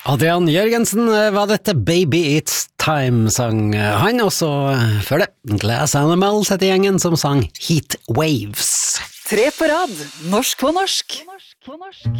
Adrian Jørgensen var dette Baby It's Time sang han også før det. Glass Animals heter gjengen som sang Heat Waves. 3 på rad, norsk på norsk.